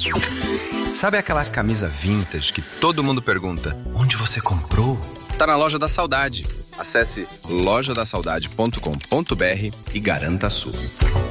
Sabe aquela camisa vintage que todo mundo pergunta: onde você comprou? Tá na Loja da Saudade. Acesse lojadasaudade.com.br e garanta a sua.